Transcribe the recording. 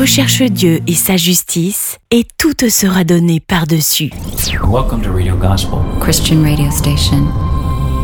Recherche Dieu et sa justice, et tout te sera donné par-dessus. Welcome to Radio Gospel, Christian radio station.